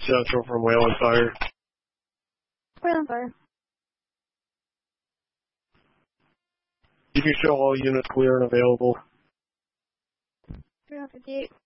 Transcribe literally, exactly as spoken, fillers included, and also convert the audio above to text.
Central from Wayland Fire. Wayland Fire. You can show all units clear and available. three fifty-eight.